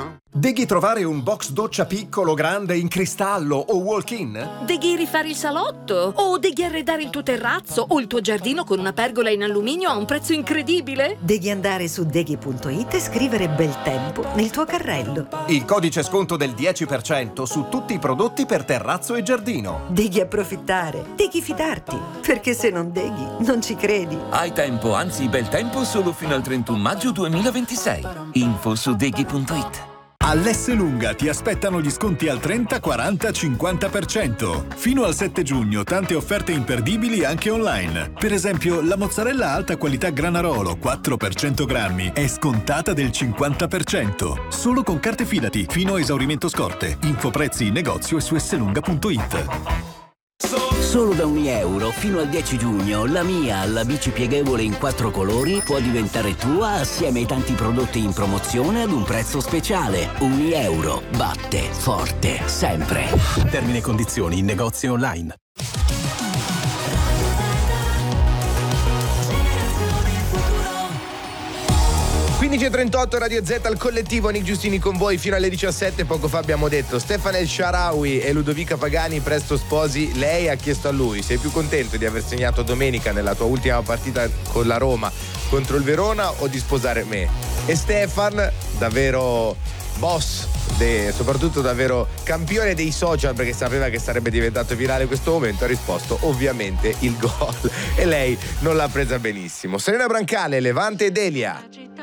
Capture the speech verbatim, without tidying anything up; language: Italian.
no. Deghi trovare un box doccia piccolo, grande, in cristallo o walk-in? Deghi rifare il salotto? O deghi arredare il tuo terrazzo o il tuo giardino con una pergola in alluminio a un prezzo incredibile? Devi andare su deghi punto it e scrivere bel tempo nel tuo carrello. Il codice sconto del dieci per cento su tutti i prodotti per terrazzo e giardino. Devi approfittare, devi fidarti, perché se non deghi non ci credi. Hai tempo, anzi bel tempo, solo fino al trentuno maggio duemilaventisei. Info su deghi punto it. All'Esselunga ti aspettano gli sconti al trenta, quaranta, cinquanta per cento. Fino al sette giugno tante offerte imperdibili anche online. Per esempio, la mozzarella alta qualità Granarolo quattro per cento grammi è scontata del cinquanta per cento. Solo con carte Fidati, fino a esaurimento scorte. Info prezzi in negozio e su esselunga punto it. Solo da un euro fino al dieci giugno la Mia, la bici pieghevole in quattro colori, può diventare tua assieme ai tanti prodotti in promozione ad un prezzo speciale. Un euro batte forte sempre. Termine e condizioni in negozi online. quindici e trentotto Radio Z al collettivo, Nick Giustini con voi fino alle diciassette. Poco fa abbiamo detto Stefano El Shaarawy e Ludovica Pagani presto sposi. Lei ha chiesto a lui: sei più contento di aver segnato domenica nella tua ultima partita con la Roma contro il Verona o di sposare me? E Stefan, davvero boss, de, soprattutto davvero campione dei social, perché sapeva che sarebbe diventato virale questo momento, ha risposto ovviamente il gol, e lei non l'ha presa benissimo. Serena Brancale, Levante ed Elia.